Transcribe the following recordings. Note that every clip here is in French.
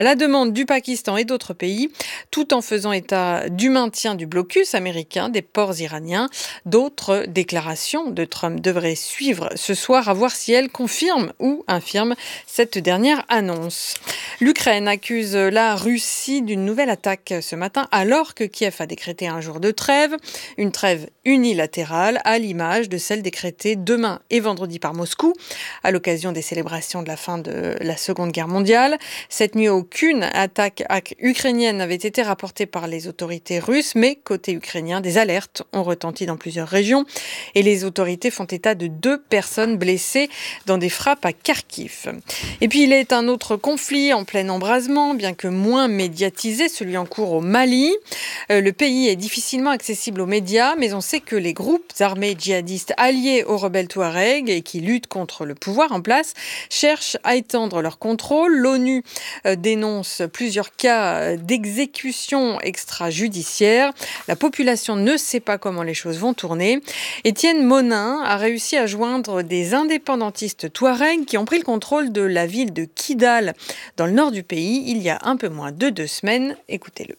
la demande du Pakistan et d'autres pays, tout en faisant état du maintien du blocus américain des ports iraniens. D'autres déclarations de Trump devraient suivre ce soir, à voir si elles confirment ou infirment cette dernière annonce. L'Ukraine accuse la Russie d'une nouvelle attaque ce matin, alors que Kiev a décrété un jour de trêve, une trêve unilatérale à l'image de celle décrétée demain et vendredi par Moscou, à l'occasion des célébrations de la fin de la Seconde Guerre mondiale. Cette nuit, aucune attaque ukrainienne n'avait été rapportée par les autorités russes, mais côté ukrainien, des alertes ont retenti dans plusieurs régions et les autorités font état de 2 personnes blessées dans des frappes à Kharkiv. Et puis il est un autre conflit en plein embrasement, bien que moins médiatisé, celui en cours au Mali. Le pays est difficilement accessible aux médias, mais on sait que les groupes armés djihadistes alliés aux rebelles Touaregs et qui luttent contre le pouvoir en place cherchent à étendre leur contrôle. L'ONU dénonce plusieurs cas d'exécution extrajudiciaire. La population ne sait pas comment les choses vont tourner. Étienne Monin a réussi à joindre des indépendantistes touaregs qui ont pris le contrôle de la ville de Kidal, dans le nord du pays, il y a un peu moins de 2 semaines. Écoutez-le.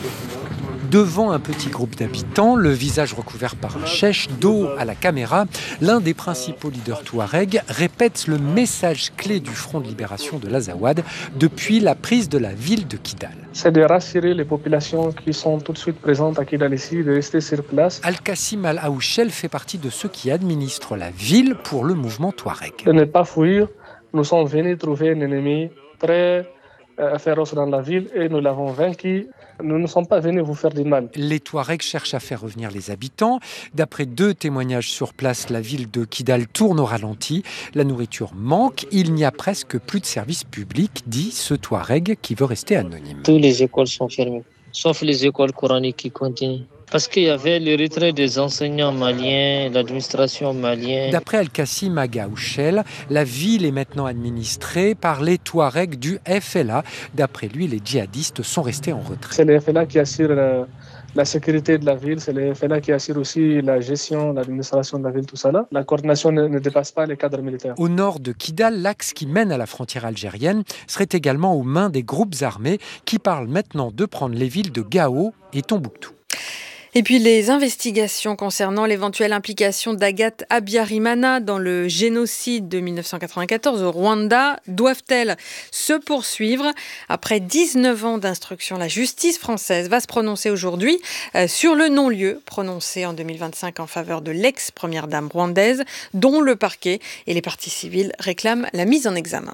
Devant un petit groupe d'habitants, le visage recouvert par un chèche, dos à la caméra, l'un des principaux leaders touaregs répète le message clé du Front de libération de l'Azawad depuis la prise de la ville de Kidal. C'est de rassurer les populations qui sont tout de suite présentes à Kidal ici, de rester sur place. Al-Qassim Al-Aouchel fait partie de ceux qui administrent la ville pour le mouvement touareg. De ne pas fuir, nous sommes venus trouver un ennemi très féroce dans la ville et nous l'avons vaincu. Nous ne sommes pas venus vous faire du mal. Les Touaregs cherchent à faire revenir les habitants. D'après 2 témoignages sur place, la ville de Kidal tourne au ralenti. La nourriture manque. Il n'y a presque plus de services publics, dit ce Touareg qui veut rester anonyme. Toutes les écoles sont fermées, sauf les écoles coraniques qui continuent. Parce qu'il y avait le retrait des enseignants maliens, l'administration malienne. D'après Al-Qassim Agaouchel, la ville est maintenant administrée par les Touaregs du FLA. D'après lui, les djihadistes sont restés en retrait. C'est le FLA qui assure la sécurité de la ville, c'est le FLA qui assure aussi la gestion, l'administration de la ville, tout ça là. La coordination ne dépasse pas les cadres militaires. Au nord de Kidal, l'axe qui mène à la frontière algérienne serait également aux mains des groupes armés qui parlent maintenant de prendre les villes de Gao et Tombouctou. Et puis les investigations concernant l'éventuelle implication d'Agathe Habyarimana dans le génocide de 1994 au Rwanda doivent-elles se poursuivre ? Après 19 ans d'instruction, la justice française va se prononcer aujourd'hui sur le non-lieu prononcé en 2025 en faveur de l'ex-première dame rwandaise, dont le parquet et les parties civiles réclament la mise en examen.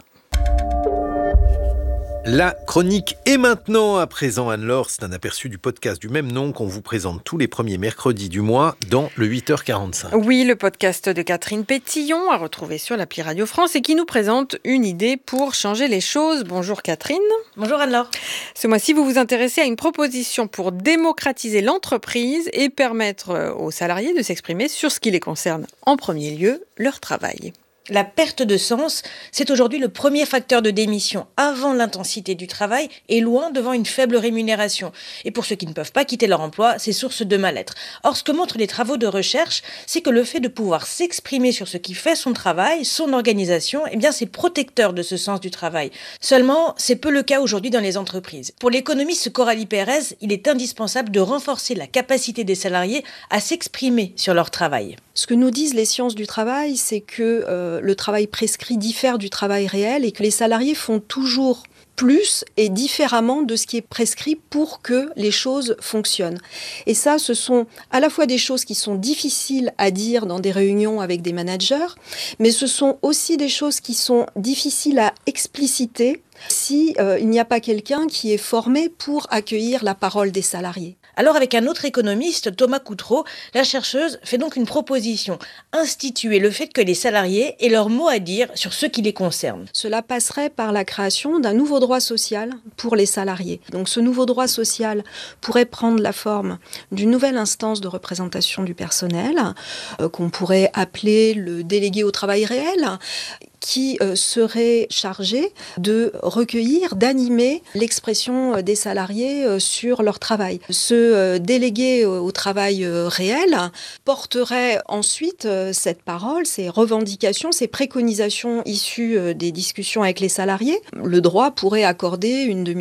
La chronique est maintenant à présent, Anne-Laure. C'est un aperçu du podcast du même nom qu'on vous présente tous les premiers mercredis du mois dans le 8h45. Oui, le podcast de Catherine Pétillon à retrouver sur l'appli Radio France et qui nous présente une idée pour changer les choses. Bonjour Catherine. Bonjour Anne-Laure. Ce mois-ci, vous vous intéressez à une proposition pour démocratiser l'entreprise et permettre aux salariés de s'exprimer sur ce qui les concerne en premier lieu, leur travail. La perte de sens, c'est aujourd'hui le premier facteur de démission avant l'intensité du travail et loin devant une faible rémunération. Et pour ceux qui ne peuvent pas quitter leur emploi, c'est source de mal-être. Or, ce que montrent les travaux de recherche, c'est que le fait de pouvoir s'exprimer sur ce qui fait son travail, son organisation, eh bien, c'est protecteur de ce sens du travail. Seulement, c'est peu le cas aujourd'hui dans les entreprises. Pour l'économiste Coralie Pérez, il est indispensable de renforcer la capacité des salariés à s'exprimer sur leur travail. Ce que nous disent les sciences du travail, c'est que le travail prescrit diffère du travail réel et que les salariés font toujours plus et différemment de ce qui est prescrit pour que les choses fonctionnent. Et ça, ce sont à la fois des choses qui sont difficiles à dire dans des réunions avec des managers, mais ce sont aussi des choses qui sont difficiles à expliciter si il n'y a pas quelqu'un qui est formé pour accueillir la parole des salariés. Alors avec un autre économiste, Thomas Coutreau, la chercheuse fait donc une proposition, instituer le fait que les salariés aient leur mot à dire sur ce qui les concerne. Cela passerait par la création d'un nouveau droit social pour les salariés. Donc ce nouveau droit social pourrait prendre la forme d'une nouvelle instance de représentation du personnel, qu'on pourrait appeler le délégué au travail réel, qui serait chargé de recueillir, d'animer l'expression des salariés sur leur travail. Ce délégué au travail réel porterait ensuite cette parole, ces revendications, ces préconisations issues des discussions avec les salariés. Le droit pourrait accorder une demi